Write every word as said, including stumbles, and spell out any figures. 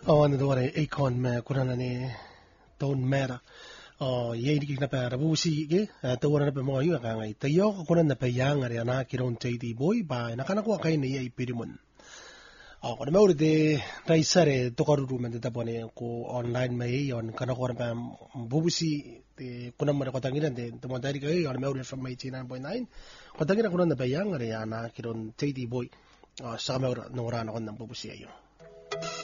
Oh, ano daw rin, Akon me kuna na ni Don Mera. Oh, ye di na pa rabusi ke, tawa na pa mo ayu ka ngai. Tayo ko kuna na pa yang ari ana kiron J D boy ba nakana ko kay ni ay pirimon. Oh, kuna mo de raisare to karu men ta pone ko online mai on kana ko pa bubusi de kuna mo ko tangiran de to mo dari kay on me from eighty-nine point nine. Ko tangira kuna na pa yang ari ana kiron J D boy. Ah, sa me no rana kon nang bubusi ayo.